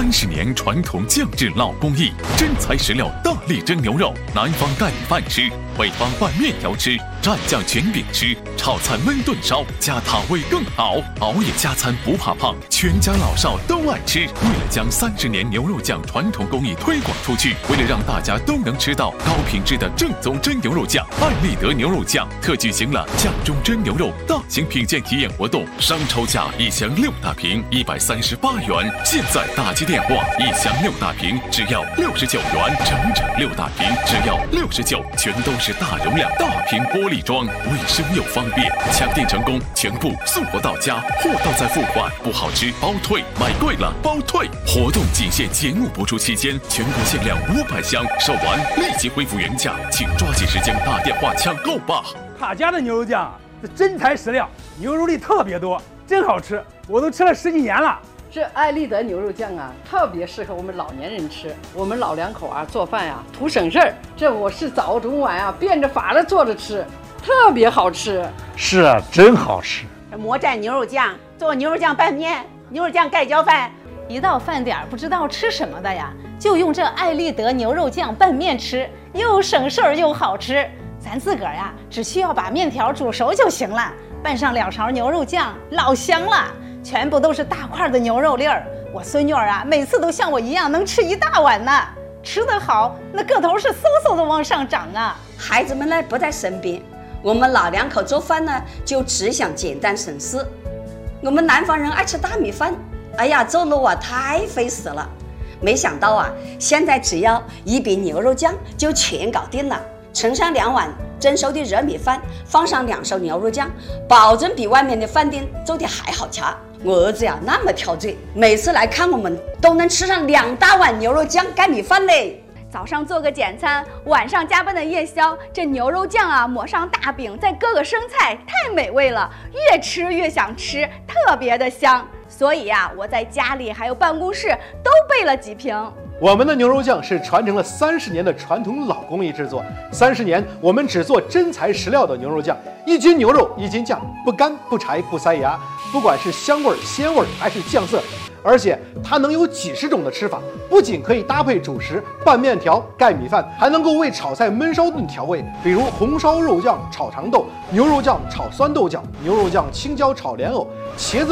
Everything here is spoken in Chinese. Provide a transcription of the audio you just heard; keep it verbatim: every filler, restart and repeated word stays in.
三十年传统酱制老工艺，真材实料大力蒸牛肉，南方盖米饭吃，北方拌面条吃，蘸酱卷饼吃，炒菜焖炖烧，加它味更好。熬夜加餐不怕胖，全家老少都爱吃。为了将三十年牛肉酱传统工艺推广出去，为了让大家都能吃到高品质的正宗真牛肉酱，爱立德牛肉酱特举行了酱中真牛肉大型品鉴体验活动，商抽价一箱六大瓶，一百三十八元。现在打击电话，一箱六大瓶只要六十九元，整整六大瓶只要六十九，全都是大容量大瓶玻璃装，卫生又方便。抢订成功，全部送货到家，货到再付款，不好吃包退，买贵了包退。活动仅限节目播出期间，全国限量五百箱，售完立即恢复原价，请抓紧时间打电话抢购吧。 他家的牛肉酱是真材实料，牛肉粒特别多，真好吃，我都吃了十几年了。 这爱立德牛肉酱啊，特别适合我们老年人吃。我们老两口啊做饭呀、啊、图省事儿，这我是早中晚啊变着法的做着吃，特别好吃。 是啊，真好吃。 馍蘸牛肉酱，做牛肉酱拌面，牛肉酱盖浇饭。 一到饭点不知道吃什么的呀，就用这爱立德牛肉酱拌面吃，又省事儿又好吃。咱自个儿呀，只需要把面条煮熟就行了，拌上两勺牛肉酱，老香了。全部都是大块的牛肉粒儿，我孙女儿啊，每次都像我一样能吃一大碗呢。吃得好，那个头是嗖嗖的往上涨啊。 孩子们呢不在身边，我们老两口做饭呢就只想简单省事。我们南方人爱吃大米饭，哎呀，做路啊太费时了。没想到啊，现在只要一笔牛肉酱就全搞定了。盛上两碗蒸熟的热米饭，放上两勺牛肉酱，保证比外面的饭店做的还好吃。我儿子呀那么挑嘴，每次来看我们都能吃上两大碗牛肉酱盖米饭嘞。 早上做个简餐，晚上加班的夜宵，这牛肉酱啊抹上大饼，再搁个生菜，太美味了，越吃越想吃，特别的香。所以呀、啊，我在家里还有办公室都备了几瓶。 我们的牛肉酱是传承了三十年的传统老工艺制作，三十年我们只做真材实料的牛肉酱，一斤牛肉一斤酱，不干不柴不塞牙，不管是香味鲜味还是酱色，而且它能有几十种的吃法，不仅可以搭配主食拌面条盖米饭，还能够为炒菜焖烧炖调味，比如红烧肉酱炒长豆，牛肉酱炒酸豆角，牛肉酱青椒炒莲藕，茄子